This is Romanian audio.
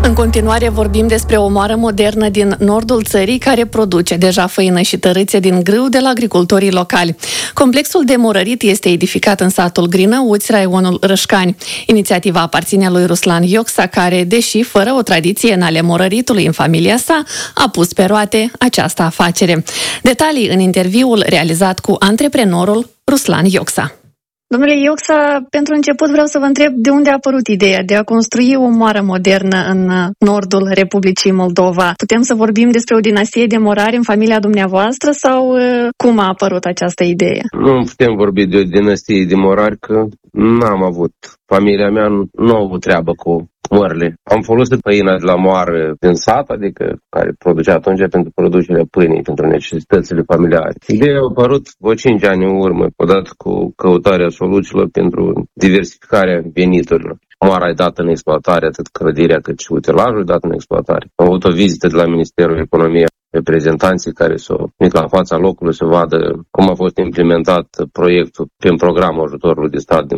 În continuare vorbim despre o moară modernă din nordul țării care produce deja făină și tărâțe din grâu de la agricultorii locali. Complexul de morărit este edificat în satul Grinăuți, raionul Râșcani. Inițiativa aparține lui Ruslan Iocsa, care, deși fără o tradiție în ale morăritului în familia sa, a pus pe roate această afacere. Detalii în interviul realizat cu antreprenorul Ruslan Iocsa. Domnule Iocsa, pentru început vreau să vă întreb de unde a apărut ideea de a construi o moară modernă în nordul Republicii Moldova. Putem să vorbim despre o dinastie de morari în familia dumneavoastră sau cum a apărut această idee? Nu putem vorbi de o dinastie de morari, că n-am avut. Familia mea nu a avut treabă cu moarele. Am folosit făina de la moară din sat, adică care producea atunci pentru producerea pâinii, pentru necesitățile familiare. Ideea a apărut vreo 5 ani în urmă, odată cu căutarea soluțiilor pentru diversificarea veniturilor. Moara e dată în exploatare, atât clădirea cât și utilajul e dat în exploatare. Am avut o vizită de la Ministerul Economiei, reprezentanții care s-au venit la fața locului să vadă cum a fost implementat proiectul prin programul ajutorului de stat din